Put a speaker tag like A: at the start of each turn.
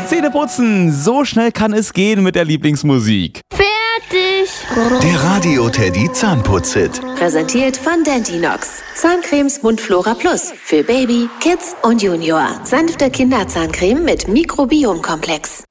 A: Zähneputzen, so schnell kann es gehen mit der Lieblingsmusik.
B: Fertig!
C: Der Radio Teddy Zahnputz-Hit.
D: Präsentiert von Dentinox. Zahncremes Mundflora Plus. Für Baby, Kids und Junior. Sanfte Kinderzahncreme mit Mikrobiomkomplex.